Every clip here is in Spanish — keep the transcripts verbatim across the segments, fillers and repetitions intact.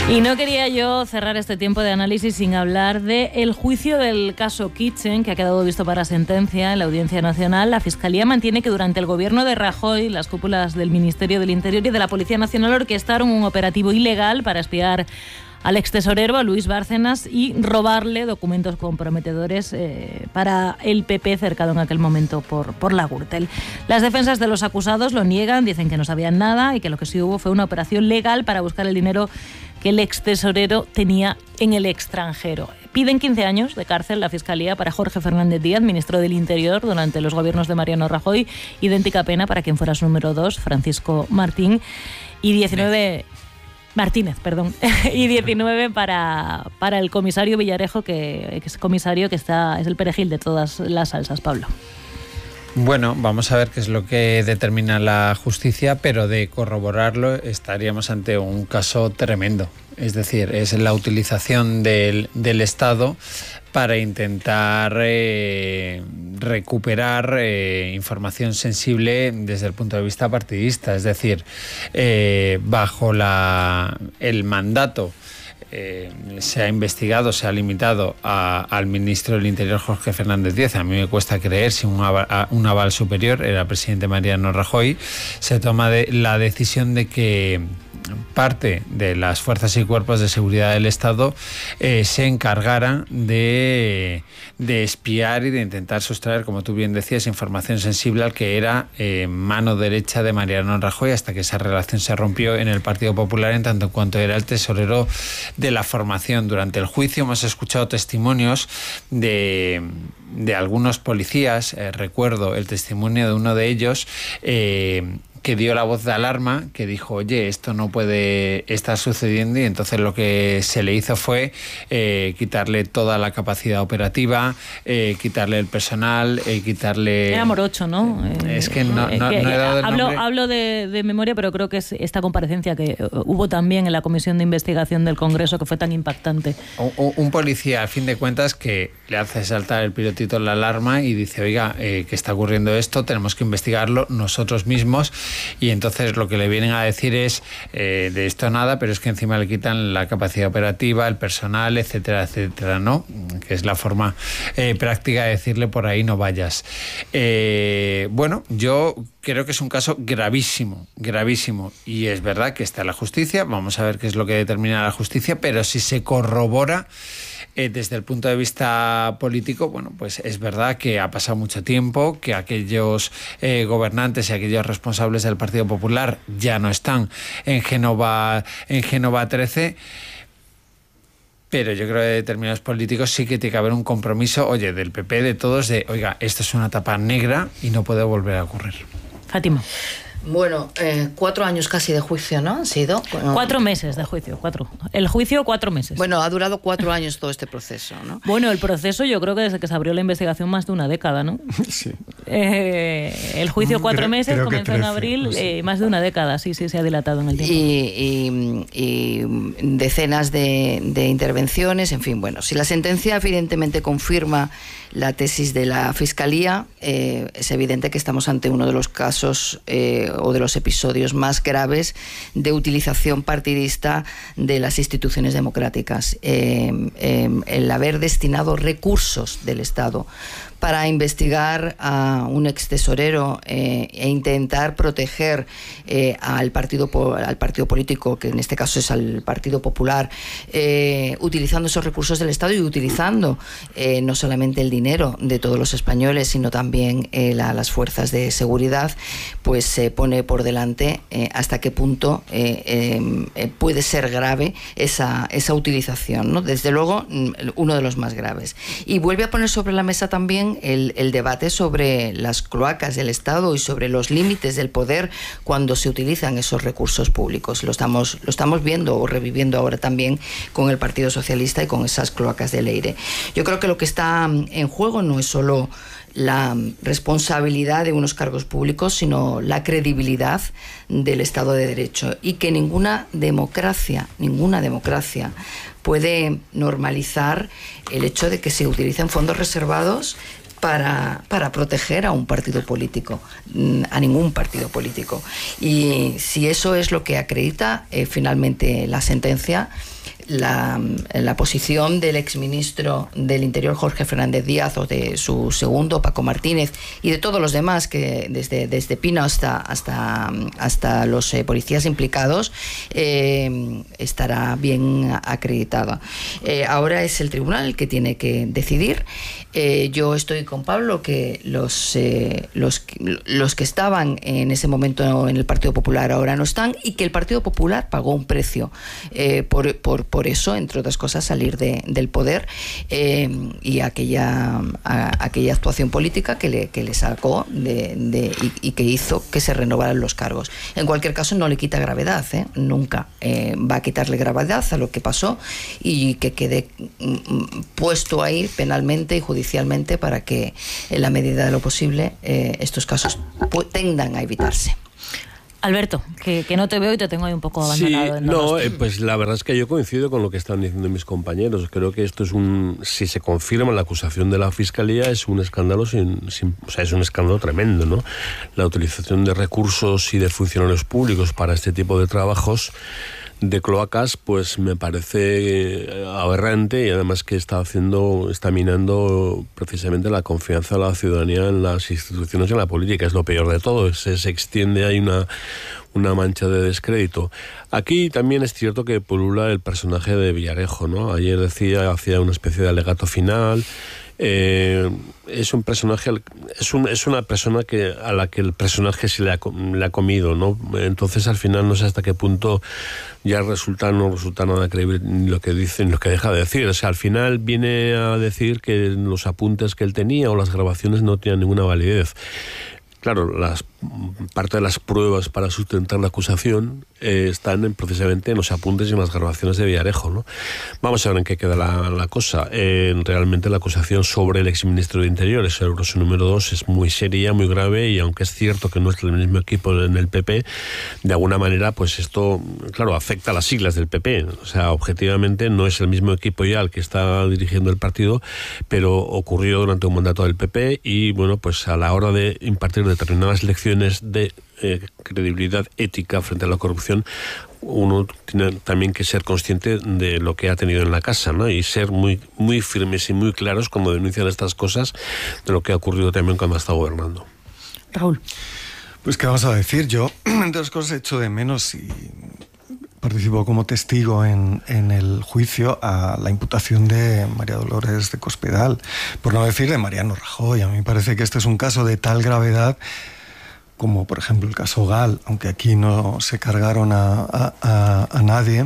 Y no quería yo cerrar este tiempo de análisis sin hablar del juicio del caso Kitchen, que ha quedado visto para sentencia en la Audiencia Nacional. La Fiscalía mantiene que durante el gobierno de Rajoy, las cúpulas del Ministerio del Interior y de la Policía Nacional orquestaron un operativo ilegal para espiar al extesorero, a Luis Bárcenas, y robarle documentos comprometedores eh, para el P P cercado en aquel momento por, por la Gürtel. Las defensas de los acusados lo niegan, dicen que no sabían nada y que lo que sí hubo fue una operación legal para buscar el dinero que el extesorero tenía en el extranjero. Piden quince años de cárcel la Fiscalía para Jorge Fernández Díaz, ministro del Interior durante los gobiernos de Mariano Rajoy, idéntica pena para quien fuera su número dos, Francisco Martín, y diecinueve... Martínez, perdón, y diecinueve para, para el comisario Villarejo, que es comisario que está, es el perejil de todas las salsas, Pablo. Bueno, vamos a ver qué es lo que determina la justicia, pero de corroborarlo estaríamos ante un caso tremendo. Es decir, es la utilización del, del Estado para intentar eh, recuperar eh, información sensible desde el punto de vista partidista. Es decir, eh, bajo la, el mandato Eh, se ha investigado, se ha limitado a, al ministro del Interior, Jorge Fernández Díaz. A mí me cuesta creer si un aval, un aval superior, era presidente Mariano Rajoy, se toma de, la decisión de que parte de las fuerzas y cuerpos de seguridad del Estado eh, se encargaran de, de espiar y de intentar sustraer, como tú bien decías, información sensible al que era eh, mano derecha de Mariano Rajoy, hasta que esa relación se rompió en el Partido Popular en tanto en cuanto era el tesorero de la formación. Durante el juicio hemos escuchado testimonios de, de algunos policías. Eh, recuerdo el testimonio de uno de ellos eh, que dio la voz de alarma, que dijo, oye, esto no puede estar sucediendo, y entonces lo que se le hizo fue eh, quitarle toda la capacidad operativa, eh, quitarle el personal, eh, quitarle... Era Morocho, ¿no? Eh, es que no, no, que, no he dado el hablo, nombre. Hablo de, de memoria, pero creo que es esta comparecencia que hubo también en la Comisión de Investigación del Congreso, que fue tan impactante. Un, un policía, a fin de cuentas, que le hace saltar el pilotito en la alarma y dice, oiga, eh, que está ocurriendo esto, tenemos que investigarlo nosotros mismos. Y entonces lo que le vienen a decir es eh, de esto nada, pero es que encima le quitan la capacidad operativa, el personal, etcétera, etcétera, ¿no? Que es la forma eh, práctica de decirle por ahí no vayas. Eh, bueno, yo creo que es un caso gravísimo, gravísimo. Y es verdad que está la justicia, vamos a ver qué es lo que determina la justicia, pero si se corrobora Eh, desde el punto de vista político, bueno, pues es verdad que ha pasado mucho tiempo, que aquellos eh, gobernantes y aquellos responsables del Partido Popular ya no están en Génova, en Génova trece, pero yo creo que de determinados políticos sí que tiene que haber un compromiso, oye, del P P, de todos, de, oiga, esto es una etapa negra y no puede volver a ocurrir. Fátima. Bueno, eh, cuatro años casi de juicio, ¿no? Han sido. Bueno, cuatro meses de juicio, cuatro. El juicio, cuatro meses. Bueno, ha durado cuatro años todo este proceso, ¿no? Bueno, el proceso yo creo que desde que se abrió la investigación más de una década, ¿no? Sí. Eh, el juicio cuatro creo, meses, creo comenzó trece, en abril, no sé. eh, más de una década, sí, sí, se ha dilatado en el tiempo. Y, y, y decenas de, de intervenciones, en fin, bueno, si la sentencia evidentemente confirma la tesis de la Fiscalía, eh, es evidente que estamos ante uno de los casos eh, o de los episodios más graves de utilización partidista de las instituciones democráticas. Eh, eh, el haber destinado recursos del Estado para investigar a un extesorero eh, e intentar proteger eh, al, partido, al partido político, que en este caso es al Partido Popular, eh, utilizando esos recursos del Estado y utilizando eh, no solamente el dinero de todos los españoles, sino también eh, la, las fuerzas de seguridad, pues se pone por delante eh, hasta qué punto eh, eh, puede ser grave esa, esa utilización, ¿no? Desde luego, uno de los más graves. Y vuelve a poner sobre la mesa también El, el debate sobre las cloacas del Estado y sobre los límites del poder cuando se utilizan esos recursos públicos. Lo estamos, lo estamos viendo o reviviendo ahora también con el Partido Socialista y con esas cloacas de Leire. Yo creo que lo que está en juego no es solo la responsabilidad de unos cargos públicos, sino la credibilidad del Estado de Derecho, y que ninguna democracia, ninguna democracia puede normalizar el hecho de que se utilicen fondos reservados para, para proteger a un partido político, a ningún partido político. Y si eso es lo que acredita eh, finalmente la sentencia, la, la posición del exministro del Interior Jorge Fernández Díaz o de su segundo Paco Martínez y de todos los demás, que desde, desde Pino hasta, hasta, hasta los eh, policías implicados, eh, estará bien acreditada. Eh, ahora es el tribunal el que tiene que decidir. Eh, yo estoy con Pablo que los, eh, los, los que estaban en ese momento en el Partido Popular ahora no están, y que el Partido Popular pagó un precio eh, por, por, por eso, entre otras cosas, salir de, del poder eh, y aquella, a, aquella actuación política que le, que le sacó de, de, y, y que hizo que se renovaran los cargos. En cualquier caso, no le quita gravedad, ¿eh? Nunca eh, va a quitarle gravedad a lo que pasó, y que quede mm, puesto ahí penalmente y judicialmente para que, en la medida de lo posible, eh, estos casos tendan a evitarse. Alberto, que, que no te veo y te tengo ahí un poco abandonado. Sí, no, eh, pues la verdad es que yo coincido con lo que están diciendo mis compañeros. Creo que esto es un, si se confirma la acusación de la Fiscalía, es un escándalo sin, sin, o sea, es un escándalo tremendo, ¿no? La utilización de recursos y de funcionarios públicos para este tipo de trabajos de cloacas, pues me parece aberrante, y además que está haciendo, está minando precisamente la confianza de la ciudadanía en las instituciones y en la política. Es lo peor de todo, se, se extiende ahí una, una mancha de descrédito. Aquí también es cierto que pulula el personaje de Villarejo, ¿no? Ayer decía, hacía una especie de alegato final. Eh, es un personaje, es, un, es una persona que a la que el personaje se le ha, le ha comido, ¿no? Entonces al final no sé hasta qué punto ya resulta no resulta nada creíble ni lo que dice ni lo que deja de decir. O sea, al final viene a decir que los apuntes que él tenía o las grabaciones no tenían ninguna validez. Claro, las, parte de las pruebas para sustentar la acusación eh, están en, precisamente en los apuntes y en las grabaciones de Villarejo, ¿no? Vamos a ver en qué queda la, la cosa. Eh, realmente la acusación sobre el exministro de Interior, el grosso número dos, es muy seria, muy grave, y aunque es cierto que no es el mismo equipo en el P P, de alguna manera, pues esto, claro, afecta a las siglas del P P. O sea, objetivamente no es el mismo equipo ya el que está dirigiendo el partido, pero ocurrió durante un mandato del P P, y bueno, pues a la hora de impartir determinadas lecciones de eh, credibilidad ética frente a la corrupción, uno tiene también que ser consciente de lo que ha tenido en la casa, ¿no? Y ser muy, muy firmes y muy claros cuando denuncian estas cosas, de lo que ha ocurrido también cuando ha estado gobernando. Raúl. Pues qué vamos a decir, yo entre las cosas echo de menos, y participó como testigo en, en el juicio a la imputación de María Dolores de Cospedal, por no decir de Mariano Rajoy. A mí me parece que este es un caso de tal gravedad como, por ejemplo, el caso Gal, aunque aquí no se cargaron a, a, a, a nadie.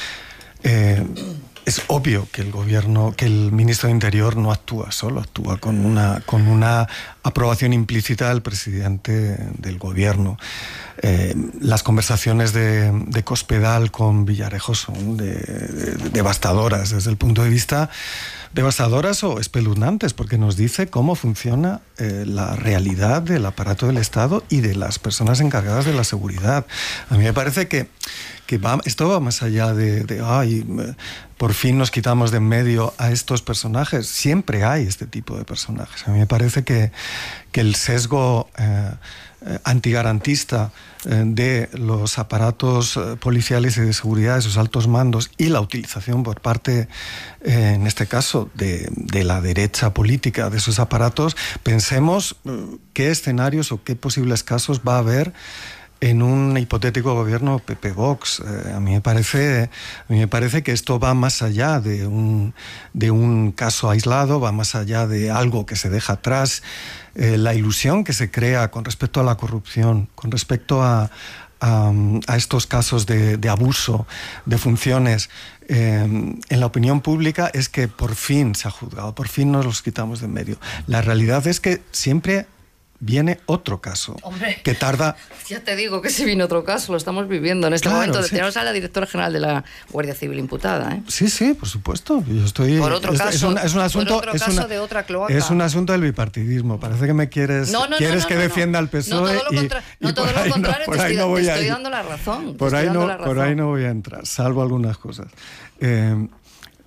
Eh, es obvio que el gobierno, que el ministro de Interior no actúa solo, actúa con una, con una aprobación implícita del presidente del gobierno. Eh, las conversaciones de, de Cospedal con Villarejo son de, de, de, devastadoras desde el punto de vista devastadoras o espeluznantes, porque nos dice cómo funciona eh, la realidad del aparato del Estado y de las personas encargadas de la seguridad. A mí me parece que, que va, esto va más allá de, de ay, por fin nos quitamos de en medio a estos personajes. Siempre hay este tipo de personajes. A mí me parece que, que el sesgo eh, eh, antigarantista eh, de los aparatos eh, policiales y de seguridad, de sus altos mandos, y la utilización por parte, eh, en este caso, de, de la derecha política de esos aparatos, pensemos eh, qué escenarios o qué posibles casos va a haber en un hipotético gobierno P P-Vox. Eh, a mí me parece, a mí me parece que esto va más allá de un, de un caso aislado, va más allá de algo que se deja atrás. Eh, la ilusión que se crea con respecto a la corrupción, con respecto a, a, a estos casos de, de abuso de funciones eh, en la opinión pública, es que por fin se ha juzgado, por fin nos los quitamos de en medio. La realidad es que siempre viene otro caso. Hombre, que tarda... Ya te digo que si viene otro caso, lo estamos viviendo en este claro, momento. Sí. Tenemos a la directora general de la Guardia Civil imputada, ¿eh? Sí, sí, por supuesto. Yo estoy... Por otro es, caso, es un, es un asunto, por otro es caso una, de otra cloaca. Es un asunto del bipartidismo. Parece que me quieres, no, no, quieres no, no, que no, defienda no. al P S O E. No todo lo, contra... y, no y todo lo contrario, no, te, estoy, no te estoy estoy dando la razón. Por ahí, no, la razón. por ahí no voy a entrar, salvo algunas cosas. Eh,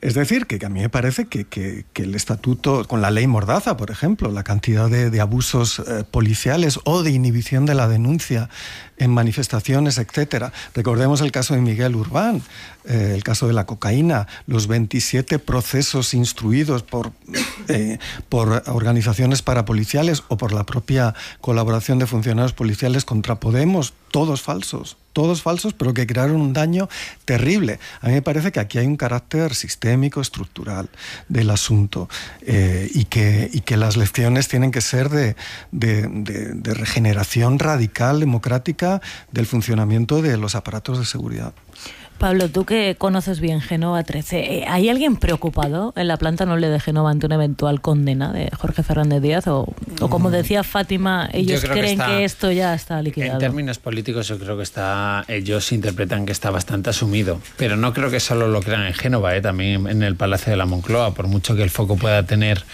Es decir, que, que a mí me parece que, que, que el estatuto, con la ley Mordaza, por ejemplo, la cantidad de, de abusos eh, policiales o de inhibición de la denuncia en manifestaciones, etcétera. Recordemos el caso de Miguel Urbán, eh, el caso de la cocaína, los veintisiete procesos instruidos por, eh, por organizaciones parapoliciales o por la propia colaboración de funcionarios policiales contra Podemos, todos falsos, todos falsos, pero que crearon un daño terrible. A mí me parece que aquí hay un carácter sistémico, estructural del asunto, eh, y, que, y que las lecciones tienen que ser de, de, de, de regeneración radical, democrática, del funcionamiento de los aparatos de seguridad. Pablo, tú que conoces bien Génova trece, ¿hay alguien preocupado en la planta noble de Génova ante una eventual condena de Jorge Fernández Díaz? O, o como decía Fátima, ellos creen que, está, que esto ya está liquidado. En términos políticos yo creo que está, ellos interpretan que está bastante asumido, pero no creo que solo lo crean en Génova, ¿eh? También en el Palacio de la Moncloa, por mucho que el foco pueda tener...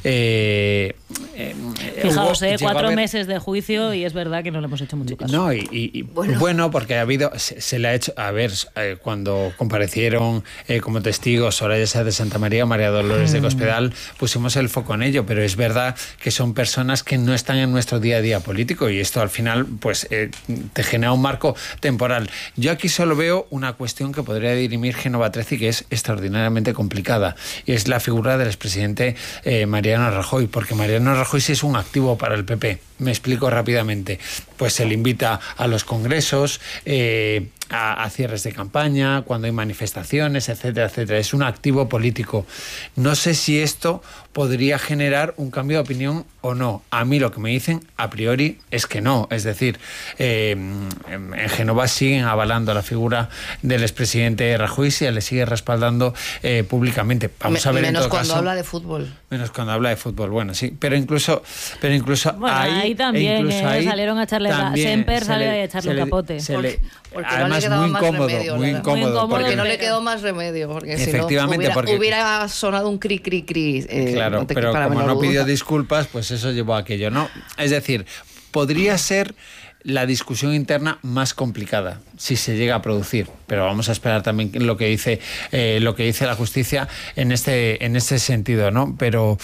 Eh, eh, Fijaos, hubo, eh, cuatro ver, meses de juicio y es verdad que no le hemos hecho mucho caso. No, y, y, y bueno. bueno, porque ha habido, se, se le ha hecho, a ver... Eh, cuando comparecieron eh, como testigos Soraya Sáez de Santa María, María Dolores de Cospedal, pusimos el foco en ello, pero es verdad que son personas que no están en nuestro día a día político y esto al final pues eh, te genera un marco temporal. Yo aquí solo veo una cuestión que podría dirimir Génova trece y que es extraordinariamente complicada, y es la figura del expresidente eh, Mariano Rajoy, porque Mariano Rajoy sí es un activo para el P P. Me explico rápidamente. Pues se le invita a los congresos, eh, a, a cierres de campaña, cuando hay manifestaciones, etcétera, etcétera. Es un activo político. No sé si esto podría generar un cambio de opinión o no. A mí lo que me dicen a priori es que no. Es decir, eh, en Génova siguen avalando la figura del expresidente Rajoy y se le sigue respaldando eh, públicamente. Vamos Me, a ver menos en todo cuando caso, habla de fútbol. Menos cuando habla de fútbol, bueno, sí. Pero incluso, pero incluso bueno, ahí, ahí también incluso eh, ahí salieron a echarle también Semper se salió le, a echarle se le, capote. Se le, porque además no le muy más incómodo, remedio, muy incómodo, muy incómodo porque no le quedó más remedio, porque si no efectivamente, hubiera, porque, hubiera sonado un cri cri cri. Eh, claro, no te pero como no duda. pidió disculpas, pues eso llevó a aquello, ¿no? Es decir, podría ser la discusión interna más complicada si se llega a producir, pero vamos a esperar también lo que dice eh, lo que dice la justicia en este en este sentido, ¿no? Pero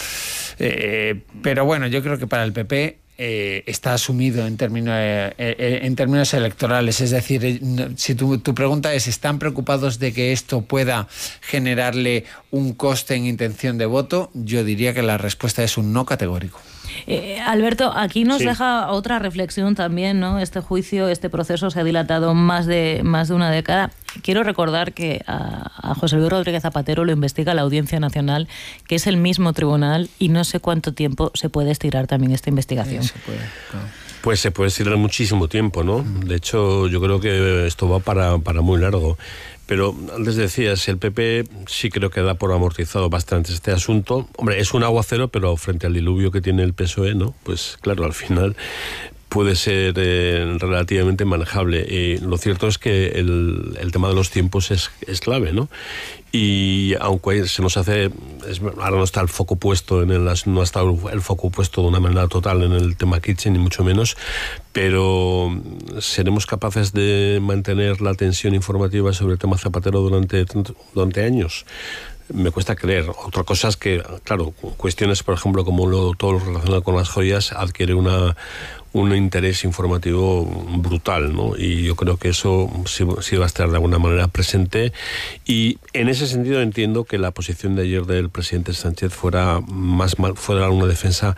eh, pero bueno, yo creo que para el P P Eh, está asumido en términos, eh, eh, en términos electorales. Es decir, eh, si tu, tu pregunta es, ¿están preocupados de que esto pueda generarle un coste en intención de voto? Yo diría que la respuesta es un no categórico. Eh, Alberto, aquí nos sí. deja otra reflexión también, ¿no? Este juicio, este proceso se ha dilatado más de, más de una década. Quiero recordar que a, a José Luis Rodríguez Zapatero lo investiga la Audiencia Nacional, que es el mismo tribunal, y no sé cuánto tiempo se puede estirar también esta investigación. Sí, se puede, claro. Pues se puede estirar muchísimo tiempo, ¿no? De hecho, yo creo que esto va para, para muy largo. Pero antes decías, el P P sí creo que da por amortizado bastante este asunto. Hombre, es un aguacero, pero frente al diluvio que tiene el P S O E, ¿no? Pues claro, al final puede ser eh, relativamente manejable. Y lo cierto es que el, el tema de los tiempos es, es clave, ¿no? Y aunque se nos hace, es, ahora no está el foco puesto en el, no está el foco puesto de una manera total en el tema Kitchen, ni mucho menos, pero seremos capaces de mantener la tensión informativa sobre el tema Zapatero durante, durante años. Me cuesta creer. Otra cosa es que, claro, cuestiones, por ejemplo, como lo, todo lo relacionado con las joyas, adquiere una, un interés informativo brutal, ¿no? Y yo creo que eso sí, sí va a estar de alguna manera presente. Y en ese sentido entiendo que la posición de ayer del presidente Sánchez fuera, más, fuera una defensa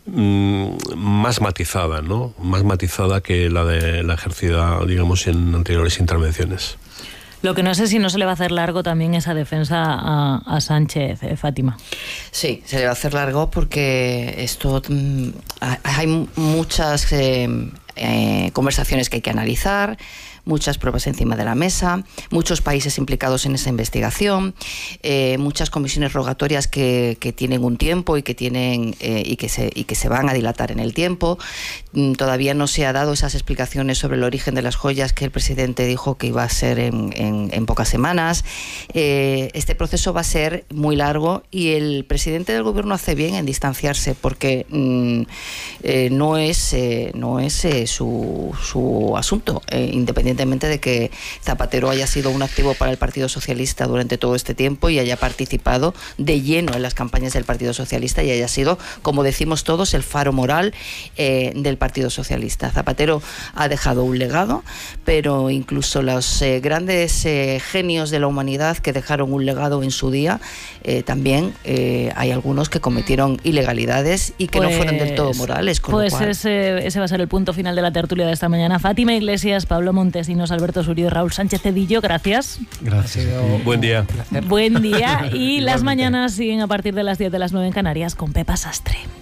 mmm, más matizada, ¿no? Más matizada que la de la ejercida, digamos, en anteriores intervenciones. Lo que no sé si no se le va a hacer largo también esa defensa a, a Sánchez, eh, Fátima. Sí, se le va a hacer largo porque esto mmm, hay muchas eh, eh, conversaciones que hay que analizar, muchas pruebas encima de la mesa, muchos países implicados en esa investigación, eh, muchas comisiones rogatorias que, que tienen un tiempo y que tienen eh, y que se y que se van a dilatar en el tiempo. Mm, todavía no se ha dado esas explicaciones sobre el origen de las joyas que el presidente dijo que iba a ser en, en, en pocas semanas. Eh, este proceso va a ser muy largo y el presidente del gobierno hace bien en distanciarse porque mm, eh, no es eh, no es eh, su, su asunto, eh, independientemente independientemente de que Zapatero haya sido un activo para el Partido Socialista durante todo este tiempo y haya participado de lleno en las campañas del Partido Socialista y haya sido, como decimos todos, el faro moral eh, del Partido Socialista. Zapatero ha dejado un legado, pero incluso los eh, grandes eh, genios de la humanidad que dejaron un legado en su día, eh, también eh, hay algunos que cometieron ilegalidades y que pues, no fueron del todo morales. Con pues lo cual... ese, ese va a ser el punto final de la tertulia de esta mañana. Fátima Iglesias, Pablo Montesinos, Alberto Surio, Raúl Sánchez Cedillo, gracias. Gracias. Buen día. Buen día. Y las mañanas siguen a partir de las diez de las nueve en Canarias con Pepa Sastre.